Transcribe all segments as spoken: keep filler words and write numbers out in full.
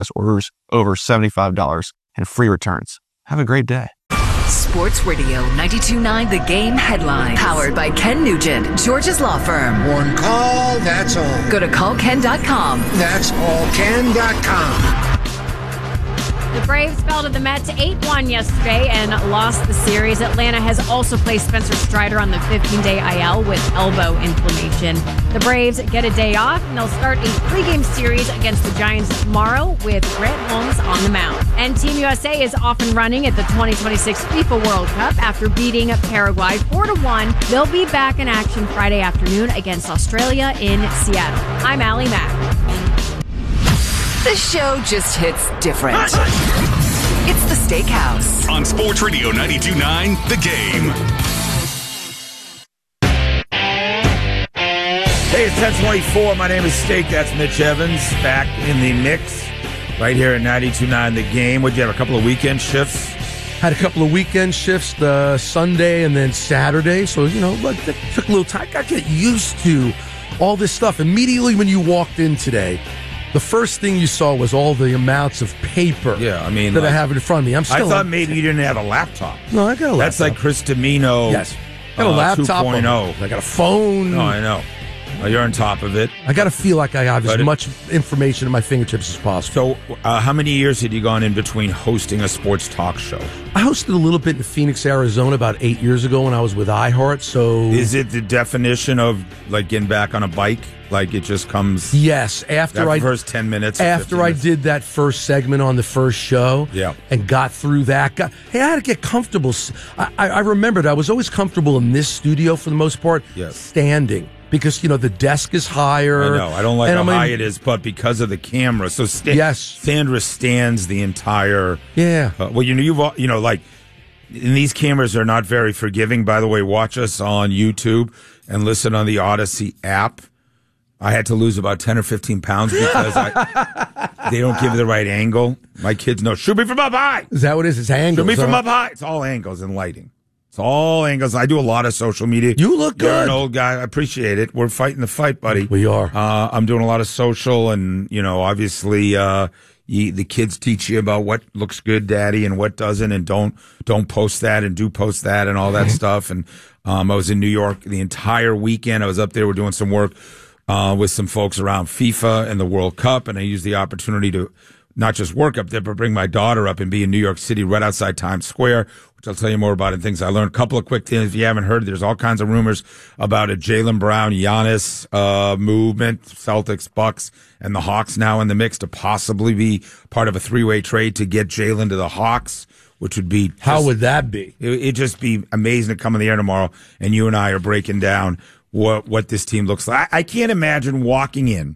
orders over seventy-five dollars and free returns. Have a great day. Sports Radio ninety-two point nine The Game headlines. Powered by Ken Nugent, George's Law Firm. One call, that's all. Go to call ken dot com. That's all ken dot com. The Braves fell to the Mets eight one yesterday and lost the series. Atlanta has also placed Spencer Strider on the fifteen-day I L with elbow inflammation. The Braves get a day off, and they'll start a three-game series against the Giants tomorrow with Grant Holmes on the mound. And Team U S A is off and running at the twenty twenty-six FIFA World Cup after beating Paraguay four to one. They'll be back in action Friday afternoon against Australia in Seattle. I'm Allie Mack. The show just hits different. It's the Steakhouse. On Sports Radio ninety-two point nine, The Game. Hey, it's ten twenty-four. My name is Steak. That's Mitch Evans. Back in the mix right here at ninety-two point nine, The Game. Would you have a couple of weekend shifts? Had a couple of weekend shifts, the Sunday and then Saturday. So, you know, look, it took a little time. I got to get used to all this stuff. Immediately when you walked in today, the first thing you saw was all the amounts of paper yeah, I mean, that like, I have in front of me. I'm still I thought on, maybe you didn't have a laptop. No, I got a laptop. That's like Chris Dimino. Yes. I got a uh, laptop. two point oh. I got a phone. No, I know. Uh, you're on top of it. I got to feel like I have But as it- much information at my fingertips as possible. So, uh, how many years had you gone in between hosting a sports talk show? I hosted a little bit in Phoenix, Arizona about eight years ago when I was with iHeart. So Is it the definition of like getting back on a bike? Like it just comes yes, after that I first ten minutes. or after fifteen I minutes? did that first segment on the first show, Yeah. and got through that. Got, hey, I had to get comfortable. I, I, I remembered I was always comfortable in this studio for the most part, Yes. standing because you know the desk is higher. I know. I don't like and how I'm in- high it is, but because of the camera, so sta- Yes. Sandra stands the entire. Yeah. Uh, well, you know, you've al- you know, like, and these cameras are not very forgiving. By the way, watch us on YouTube and listen on the Odyssey app. I had to lose about ten or fifteen pounds because I, they don't give the right angle. My kids know, shoot me from up high. Is that what it is? It's angles. Shoot me from huh? up high. It's all angles and lighting. It's all angles. I do a lot of social media. You look You're good. an old guy. I appreciate it. We're fighting the fight, buddy. We are. Uh, I'm doing a lot of social, and you know, obviously, uh, you, the kids teach you about what looks good, Daddy, and what doesn't, and don't don't post that, and do post that, and all that stuff. And um, I was in New York the entire weekend. I was up there. We're doing some work uh, with some folks around FIFA and the World Cup, and I used the opportunity to not just work up there, but bring my daughter up and be in New York City right outside Times Square, which I'll tell you more about and things I learned. A couple of quick things. If you haven't heard, there's all kinds of rumors about a Jaylen Brown, Giannis uh, movement, Celtics, Bucks, and the Hawks now in the mix to possibly be part of a three-way trade to get Jaylen to the Hawks, which would be... How just- would that be? it, it'd just be amazing to come in the air tomorrow, and you and I are breaking down what what this team looks like. I, I can't imagine walking in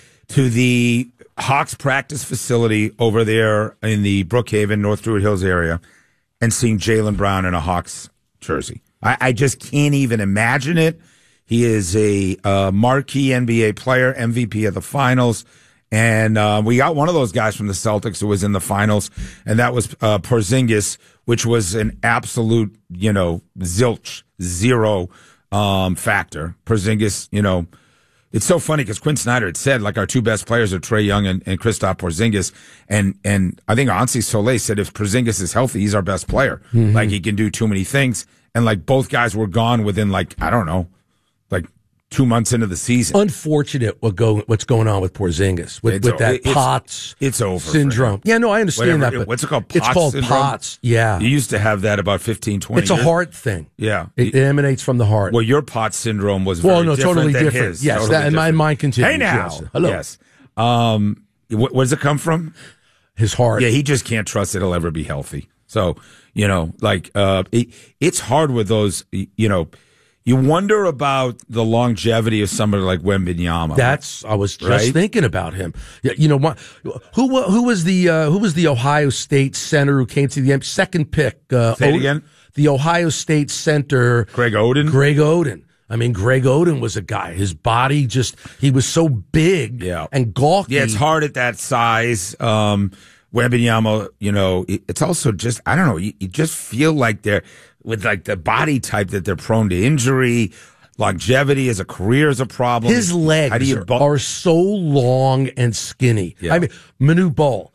to the Hawks practice facility over there in the Brookhaven, North Druid Hills area and seeing Jaylen Brown in a Hawks jersey. I, I just can't even imagine it. He is a uh, marquee N B A player, M V P of the finals. And uh, we got one of those guys from the Celtics who was in the finals, and that was uh, Porzingis, which was an absolute, you know, zilch, zero um, factor. Porzingis, you know, it's so funny because Quinn Snyder had said, like, our two best players are Trae Young and, and Kristaps Porzingis. And, and I think Ansi Soleil said if Porzingis is healthy, he's our best player. Mm-hmm. Like, he can do too many things. And, like, both guys were gone within, like, I don't know, like two months into the season. Unfortunate what go what's going on with Porzingis with, with that it's, POTS it's over syndrome. Yeah, no, I understand Whatever, that. But what's it called? It's POTS called syndrome? POTS. Yeah, You used to have that about fifteen, twenty it's a years. heart thing. Yeah. It, it emanates from the heart. Well, your POTS syndrome was very well, no, different totally than different. his. Yes, Totally that, and my different. mind continues. Hey, now. Yes. Hello. Yes. Um, wh- where does it come from? His heart. Yeah, he just can't trust it'll ever be healthy. So, you know, like, uh, it, it's hard with those, you know, you wonder about the longevity of somebody like Wembanyama. That's I was just Right? thinking about him. Yeah, you know what? Who wa- who was the uh, who was the Ohio State center who came to the second pick? Uh, Say it O- again? The Ohio State center, Greg Oden? Greg Oden. I mean, Greg Oden was a guy. His body just he was so big Yeah. and gawky. Yeah, it's hard at that size. Um, Wembanyama, you know, it, it's also just, I don't know, you, you just feel like they're, with like the body type that they're prone to injury. longevity as a career is a problem. His legs How do you are, bu- are so long and skinny. Yeah. I mean, Manu Ball,